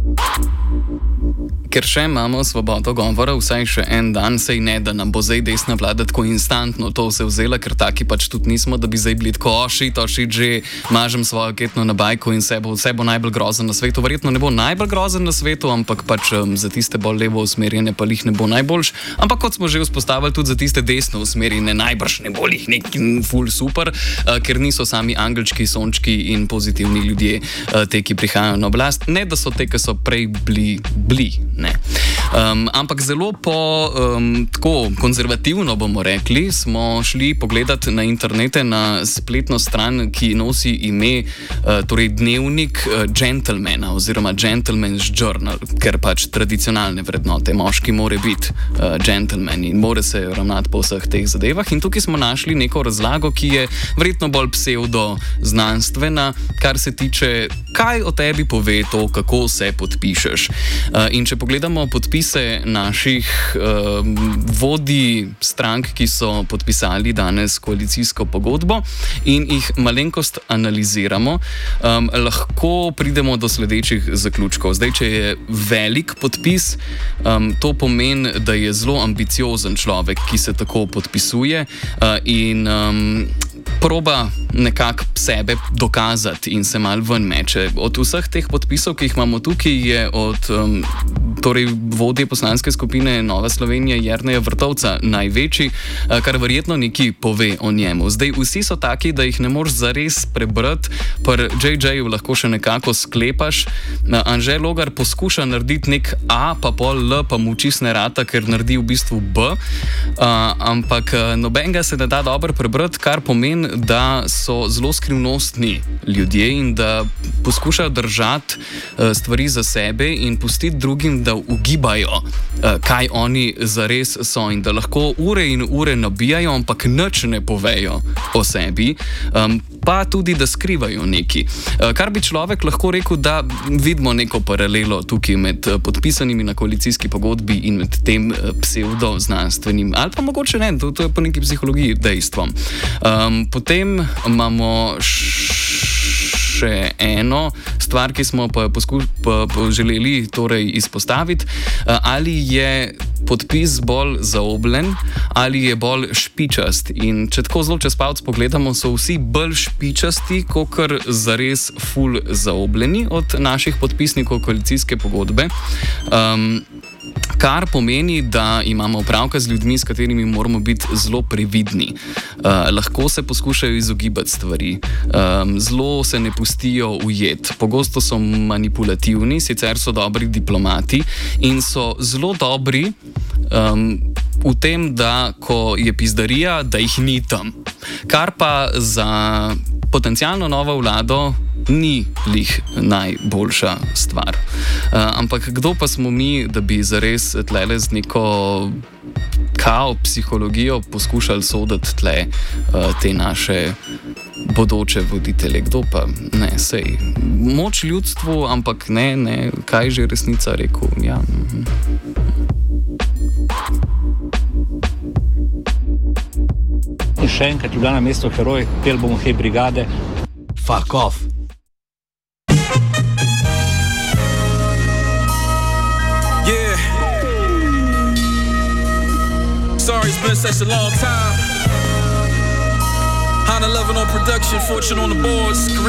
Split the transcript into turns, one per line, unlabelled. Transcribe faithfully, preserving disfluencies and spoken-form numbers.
Ker še imamo svobodo govora, vsaj še en dan, sej ne, da nam bo zdaj desna vlada tako instantno to vse vzela, ker taki pač tudi nismo, da bi zdaj bili tako oši, toši že mažem svojo ketno na bajko in vse bo, vse bo najbolj grozen na svetu. Verjetno ne bo najbolj grozen na svetu, ampak pač um, za tiste bolj levo usmerjene pa jih ne bo najboljš. Ampak kot smo že vzpostavili, tudi za tiste desno usmerjene najbrž ne bo jih neki ful super, uh, ker niso sami angelčki, sončki in pozitivni ljudje, uh, te, ki prihajajo na oblast. Ne, da so te, ki so prej bili, bili. Ne. Um, ampak zelo po um, tako konzervativno bomo rekli, smo šli pogledat na internete na spletno stran, ki nosi ime uh, torej dnevnik uh, gentlemana oziroma gentleman's journal, ker pač tradicionalne vrednote, moški more biti uh, gentleman in more se ravnati po vseh teh zadevah. In tukaj smo našli neko razlago, ki je verjetno bolj pseudo-znanstvena, kar se tiče, kaj o tebi pove to, kako se podpišeš. Uh, in če pogledamo podpise naših uh, vodij strank, ki so podpisali danes koalicijsko pogodbo in jih malenkost analiziramo, um, lahko pridemo do sledečih zaključkov. Zdaj, če je velik podpis, um, to pomeni, da je zelo ambiciozen človek, ki se tako podpisuje uh, in um, proba nekako sebe dokazati in se mal ven meče. Od vseh teh podpisov, ki jih imamo tukaj, je od um, torej vodje poslanske skupine Nova Slovenija Jerneja Vrtovca največji, kar verjetno nekaj pove o njemu. Zdaj, vsi so taki, da jih ne moreš zares prebrati, pri džej džeju lahko še nekako sklepaš. Anže Logar poskuša narediti nek A, pa pol L, pa mu čist ne rata, ker naredi v bistvu B, ampak nobenega se ne da dobro prebrati, kar pomeni, da so zelo skrivnostni ljudje in da poskušajo držati stvari za sebe in pustiti drugim, da ugibajo, kaj oni zares so, in da lahko ure in ure nabijajo, ampak nič ne povejo o sebi, pa tudi, da skrivajo neki. Kar bi človek lahko rekel, da vidimo neko paralelo tukaj med podpisanimi na koalicijski pogodbi in med tem pseudo-znanstvenim, ali pa mogoče ne, to, to je po neki psihologiji dejstvom. Potem imamo še eno stvar, ki smo pa, poskuš, pa, pa želeli torej izpostaviti, ali je podpis bolj zaobljen ali je bolj špičast. In če tako zelo čez palec pogledamo, so vsi bolj špičasti, kakor zares ful zaobljeni od naših podpisnikov koalicijske pogodbe. Um, Kar pomeni, da imamo opravka z ljudmi, s katerimi moramo biti zelo previdni. Uh, lahko se poskušajo izogibati stvari, um, zelo se ne pustijo ujeti. Pogosto so manipulativni, sicer so dobri diplomati in so zelo dobri um, v tem, da ko je pizdarija, da jih ni tam. Kar pa za potencialno novo vlado ni lih najboljša stvar. Uh, ampak kdo pa smo mi, da bi zares tlele z neko kao psihologijo poskušali soditi tle uh, te naše bodoče voditelje? Kdo pa? Ne, sej. Moč ljudstvu, ampak ne, ne, kaj že resnica rekel? Ja.
In še enkrat je bila na mesto heroj, pel bomo Hej brigade. Fuck off.
Yeah. Sorry, it's been such a long time. Hana Lovin' on production, Fortune on the boards.